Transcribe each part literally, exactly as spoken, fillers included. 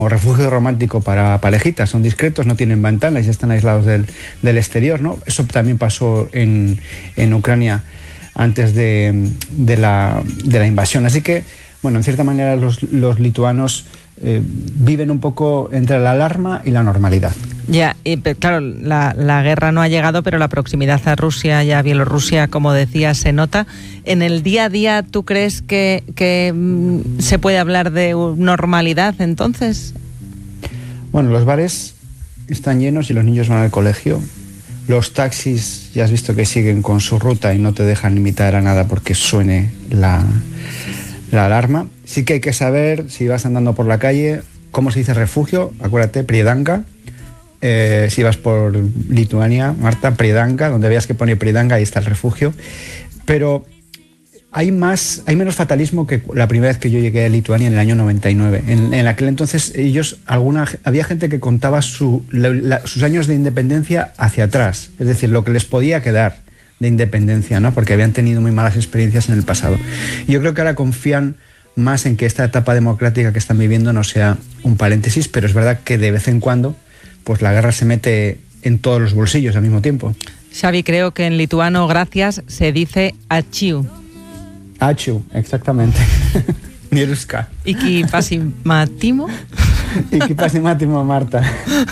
o refugio romántico para parejitas, son discretos, no tienen ventanas y están aislados del, del exterior, ¿no? Eso también pasó en, en Ucrania antes de, de, la, de la invasión. Así que, bueno, en cierta manera los, los lituanos eh, viven un poco entre la alarma y la normalidad. Ya, y, claro, la, la guerra no ha llegado, pero la proximidad a Rusia y a Bielorrusia, como decía, se nota. En el día a día, ¿tú crees que, que mm, se puede hablar de normalidad entonces? Bueno, los bares están llenos y los niños van al colegio. Los taxis, ya has visto que siguen con su ruta y no te dejan limitar a nada porque suene la, la alarma. Sí que hay que saber, si vas andando por la calle, cómo se dice refugio. Acuérdate, Priedanka. Eh, si vas por Lituania, Marta, Priedanka, donde veas que pone Priedanka, ahí está el refugio. Pero hay más, hay menos fatalismo que la primera vez que yo llegué a Lituania en el año noventa y nueve. En, en aquel entonces ellos, alguna, había gente que contaba su, la, la, sus años de independencia hacia atrás, es decir, lo que les podía quedar de independencia, ¿no? Porque habían tenido muy malas experiencias en el pasado. Y yo creo que ahora confían más en que esta etapa democrática que están viviendo no sea un paréntesis, pero es verdad que de vez en cuando pues la guerra se mete en todos los bolsillos al mismo tiempo. Xavi, creo que en lituano gracias se dice ačiū. Ačiū, exactamente. Nieruska. Iki pasimatimo. Iki pasimatimo, Marta.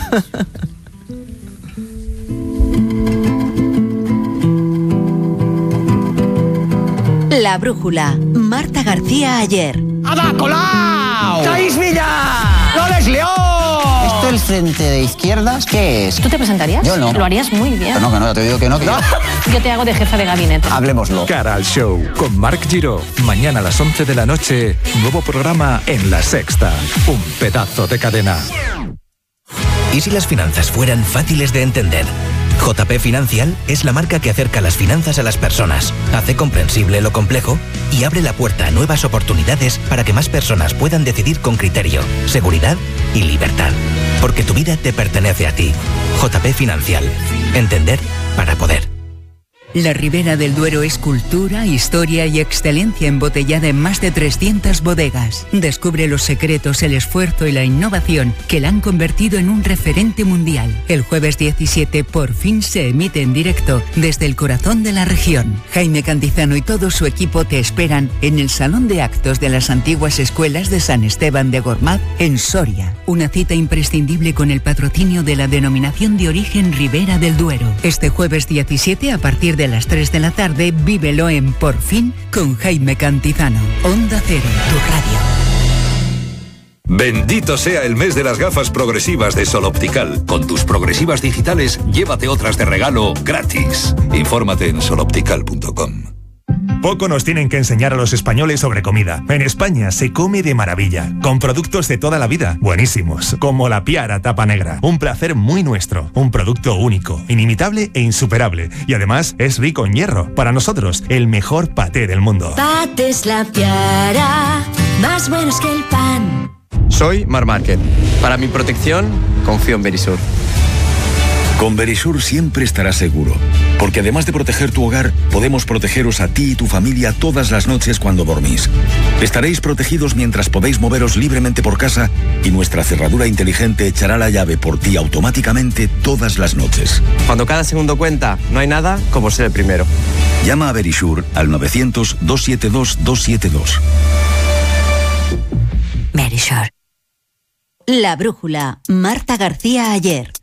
La brújula. Marta García Aller. ¡Ada Colau! ¡Caís Villa! ¡No les lió! ¿Esto el Frente de Izquierdas qué es? ¿Tú te presentarías? Yo no. Lo harías muy bien. Que no, que no, te digo que no. Que no. Yo te hago de jefa de gabinete. Hablemoslo. Cara al show con Marc Giró. Mañana a las once de la noche, nuevo programa en La Sexta. Un pedazo de cadena. ¿Y si las finanzas fueran fáciles de entender? J P Financial es la marca que acerca las finanzas a las personas, hace comprensible lo complejo y abre la puerta a nuevas oportunidades para que más personas puedan decidir con criterio, seguridad y libertad. Porque tu vida te pertenece a ti. J P Financial. Entender para poder. La Ribera del Duero es cultura, historia y excelencia embotellada en más de trescientas bodegas. Descubre los secretos, el esfuerzo y la innovación que la han convertido en un referente mundial. El jueves diecisiete por fin se emite en directo desde el corazón de la región. Jaime Cantizano y todo su equipo te esperan en el Salón de Actos de las antiguas escuelas de San Esteban de Gormaz, en Soria. Una cita imprescindible con el patrocinio de la denominación de origen Ribera del Duero. Este jueves diecisiete, a partir de de las tres de la tarde, vívelo en Por Fin con Jaime Cantizano. Onda Cero, tu radio. Bendito sea el mes de las gafas progresivas de Sol Optical. Con tus progresivas digitales, llévate otras de regalo gratis. Infórmate en sol optical punto com. Poco nos tienen que enseñar a los españoles sobre comida. En España se come de maravilla, con productos de toda la vida, buenísimos, como la Piara Tapa Negra. Un placer muy nuestro, un producto único, inimitable e insuperable. Y además es rico en hierro. Para nosotros, el mejor paté del mundo. Patés La Piara, más buenos que el pan. Soy Mar Márquez. Para mi protección, confío en Verisur. Con Verisur siempre estarás seguro, porque además de proteger tu hogar, podemos protegeros a ti y tu familia todas las noches cuando dormís. Estaréis protegidos mientras podéis moveros libremente por casa y nuestra cerradura inteligente echará la llave por ti automáticamente todas las noches. Cuando cada segundo cuenta, no hay nada como ser el primero. Llama a Verisur al novecientos, doscientos setenta y dos, doscientos setenta y dos. Verisur. La brújula. Marta García Aller.